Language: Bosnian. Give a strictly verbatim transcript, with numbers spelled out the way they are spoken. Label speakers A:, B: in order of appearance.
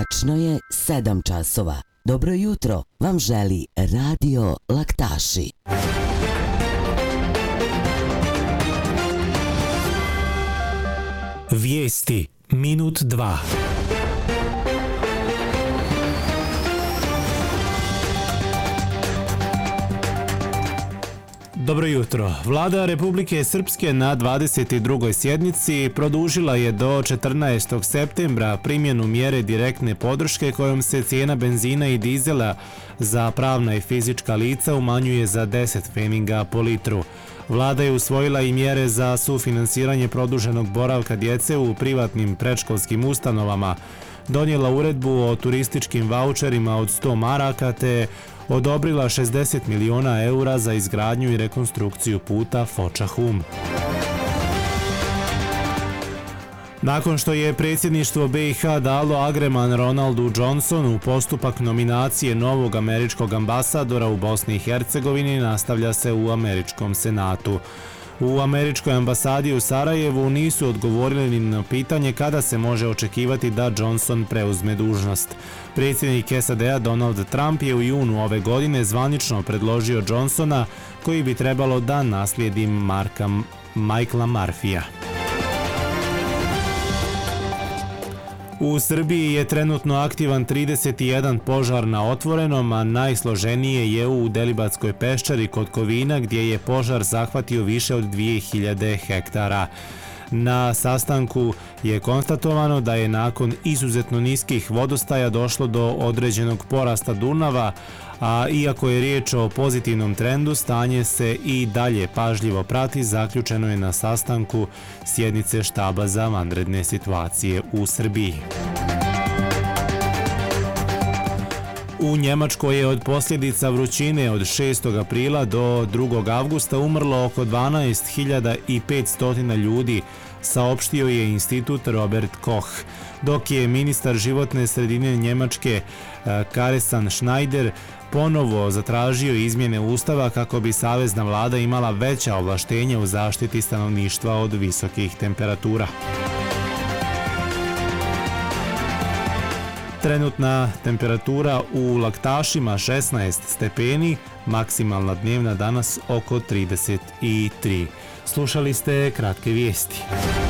A: Tačno je sedam časova. Dobro jutro vam želi Radio Laktaši.
B: Vijesti minut dva. Dobro jutro. Vlada Republike Srpske na dvadeset drugoj sjednici produžila je do četrnaestog septembra primjenu mjere direktne podrške kojom se cijena benzina i dizela za pravna i fizička lica umanjuje za deset pfeninga po litru. Vlada je usvojila i mjere za sufinansiranje produženog boravka djece u privatnim predškolskim ustanovama, donijela uredbu o turističkim vaučerima od sto maraka te odobrila šezdeset miliona eura za izgradnju i rekonstrukciju puta Foča-Hum. Nakon što je predsjedništvo B i H dalo agreman Ronaldu Johnsonu u postupak nominacije novog američkog ambasadora u Bosni i Hercegovini, nastavlja se u američkom senatu. U američkoj ambasadi u Sarajevu nisu odgovorili ni na pitanje kada se može očekivati da Johnson preuzme dužnost. Predsjednik S A D-a Donald Trump je u junu ove godine zvanično predložio Johnsona, koji bi trebalo da naslijedi Marka Michaela Murphyja. U Srbiji je trenutno aktivan trideset jedan požar na otvorenom, a najsloženije je u Delibatskoj peščari kod Kovina, gdje je požar zahvatio više od dvije hiljade hektara. Na sastanku je konstatovano da je nakon izuzetno niskih vodostaja došlo do određenog porasta Dunava, a iako je riječ o pozitivnom trendu, stanje se i dalje pažljivo prati, zaključeno je na sastanku sjednice štaba za vanredne situacije u Srbiji. U Njemačkoj je od posljedica vrućine od šestog aprila do drugog avgusta umrlo oko dvanaest hiljada petsto ljudi, saopštio je institut Robert Koch, dok je ministar životne sredine Njemačke Karesan Schneider ponovo zatražio izmjene ustava kako bi savezna vlada imala veća ovlaštenja u zaštiti stanovništva od visokih temperatura. Trenutna temperatura u Laktašima šesnaest stepeni, maksimalna dnevna danas oko trideset tri. Slušali ste kratke vijesti.